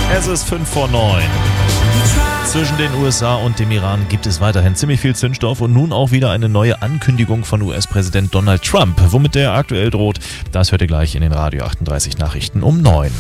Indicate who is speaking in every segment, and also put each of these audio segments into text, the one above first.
Speaker 1: Es ist 5:09. Zwischen den USA und dem Iran gibt es weiterhin ziemlich viel Zündstoff und nun auch wieder eine neue Ankündigung von US-Präsident Donald Trump. Womit der aktuell droht, das hört ihr gleich in den Radio 38 Nachrichten um 9.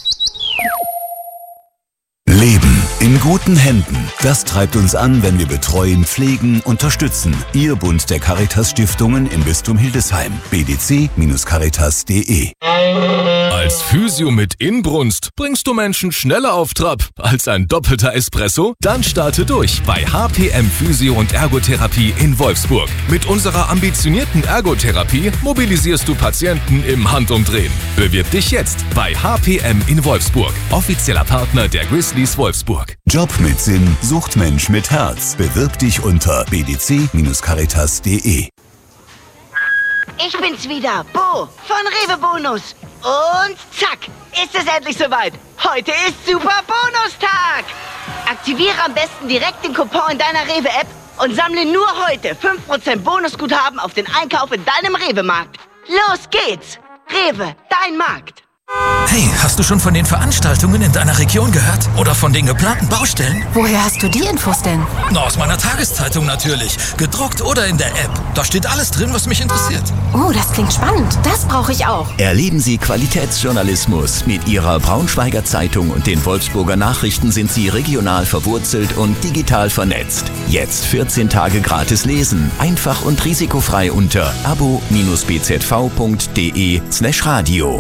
Speaker 2: Leben in guten Händen. Das treibt uns an, wenn wir betreuen, pflegen, unterstützen. Ihr Bund der Caritas-Stiftungen im Bistum Hildesheim. bdc-caritas.de.
Speaker 3: Als Physio mit Inbrunst bringst du Menschen schneller auf Trab als ein doppelter Espresso? Dann starte durch bei HPM Physio und Ergotherapie in Wolfsburg. Mit unserer ambitionierten Ergotherapie mobilisierst du Patienten im Handumdrehen. Bewirb dich jetzt bei HPM in Wolfsburg, offizieller Partner der Grizzlies Wolfsburg.
Speaker 2: Job mit Sinn sucht Mensch mit Herz. Bewirb dich unter bdc-caritas.de.
Speaker 4: Ich bin's wieder, Bo von Rewe Bonus. Und zack, ist es endlich soweit. Heute ist Super Bonustag. Aktiviere am besten direkt den Coupon in deiner Rewe-App und sammle nur heute 5% Bonusguthaben auf den Einkauf in deinem Rewe-Markt. Los geht's. Rewe, dein Markt.
Speaker 5: Hey, hast du schon von den Veranstaltungen in deiner Region gehört? Oder von den geplanten Baustellen?
Speaker 6: Woher hast du die Infos denn?
Speaker 5: Na, aus meiner Tageszeitung natürlich. Gedruckt oder in der App. Da steht alles drin, was mich interessiert.
Speaker 6: Oh, das klingt spannend. Das brauche ich auch.
Speaker 2: Erleben Sie Qualitätsjournalismus. Mit Ihrer Braunschweiger Zeitung und den Wolfsburger Nachrichten sind Sie regional verwurzelt und digital vernetzt. Jetzt 14 Tage gratis lesen. Einfach und risikofrei unter abo-bzv.de/radio.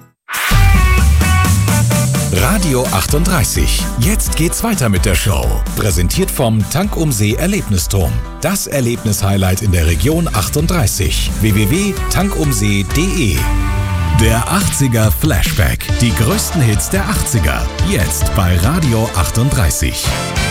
Speaker 7: Radio 38. Jetzt geht's weiter mit der Show. Präsentiert vom Tank um See Erlebnisturm. Das Erlebnis-Highlight in der Region 38. www.tankumsee.de. Der 80er Flashback. Die größten Hits der 80er. Jetzt bei Radio 38.